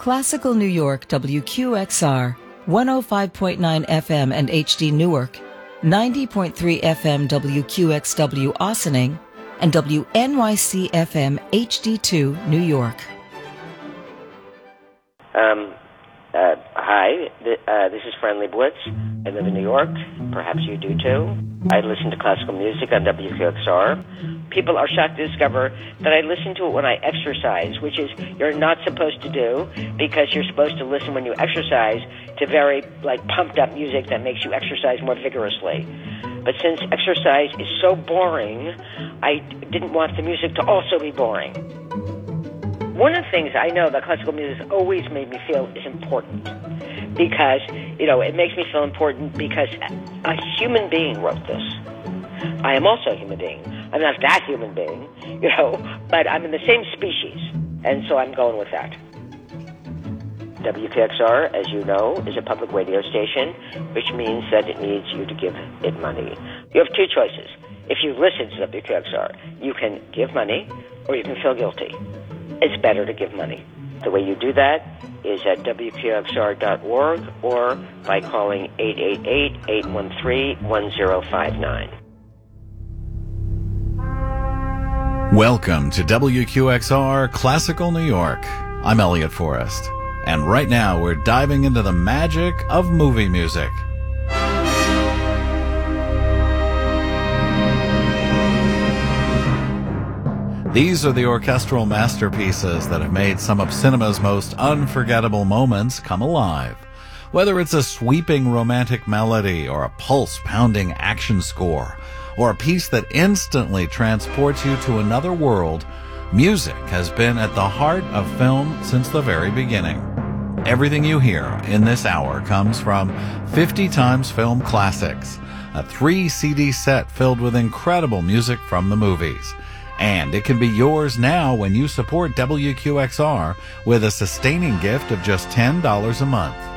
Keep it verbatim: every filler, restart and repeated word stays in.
Classical New York W Q X R, one oh five point nine F M and H D Newark, ninety point three F M W Q X W Ossining, and W N Y C F M H D two New York. Um, uh, hi, th- uh, this is Fran Lebowitz. I live in New York. Perhaps you do too. I listen to classical music on W Q X R. People are shocked to discover that I listen to it when I exercise, which is you're not supposed to do because you're supposed to listen when you exercise to very like pumped up music that makes you exercise more vigorously. But since exercise is so boring, I didn't want the music to also be boring. One of the things I know that classical music has always made me feel is important because, you know, it makes me feel important because a human being wrote this. I am also a human being. I'm not that human being, you know, but I'm in the same species, and so I'm going with that. W Q X R, as you know, is a public radio station, which means that it needs you to give it money. You have two choices. If you listen to W Q X R, you can give money or you can feel guilty. It's better to give money. The way you do that is at W Q X R dot org or by calling eight eight eight, eight one three, one zero five nine. Welcome to W Q X R Classical New York. I'm Elliot Forrest, and right now we're diving into the magic of movie music. These are the orchestral masterpieces that have made some of cinema's most unforgettable moments come alive. Whether it's a sweeping romantic melody or a pulse-pounding action score, or a piece that instantly transports you to another world, music has been at the heart of film since the very beginning. Everything you hear in this hour comes from fifty Times Film Classics, a three C D set filled with incredible music from the movies. And it can be yours now when you support W Q X R with a sustaining gift of just ten dollars a month.